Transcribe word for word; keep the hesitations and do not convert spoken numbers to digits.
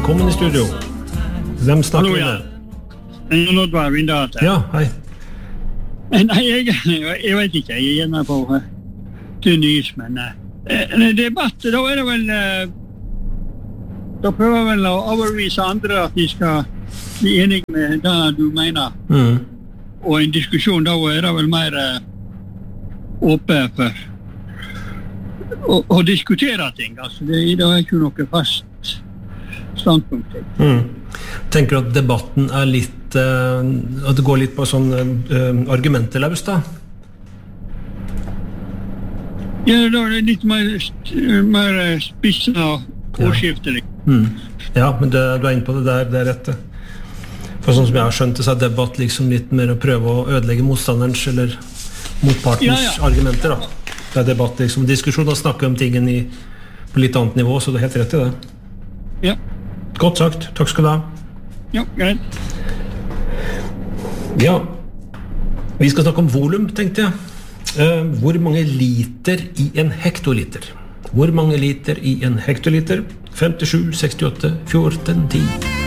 velkommen i studio. Hvem snakker vi med? Hallo, ja. Nå var vi da. Ja, hei. Nei, jeg, jeg vet ikke, jeg er gjerne på til nys, men uh, debatt, da er det vel, uh, da prøver vel å overvise andre at de skal bli enige med det du mener. Mm. Og en diskusjon, da er det vel mer uh, åpen for å, å diskutere ting, altså, det, det er ikke noe fast standpunkt. Mm. Tenker du at debatten er litt uh, at det går litt på sånn uh, argumenteløs da? Ja, da er det litt mer, mer spissa og årskiftelig. Ja. Mm. Ja, men det, du er inne på det der, det er rett. For sånn som jeg har skjønt det, så er debatt liksom litt mer å prøve å ødelegge motstanderens eller motpartens ja, ja. argumenter da. Det er debatt, liksom diskusjon og snakke om tingen i, på litt annet nivå, så du er helt rett i det. Ja. Godt sagt, takk skal du ha. Ja, greit. Ja, vi skal snakke om volum, tenkte jeg. Uh, hvor mange liter i en hektoliter? Hvor mange liter i en hektoliter? femtisju, sekstiåtte, fjorten, ti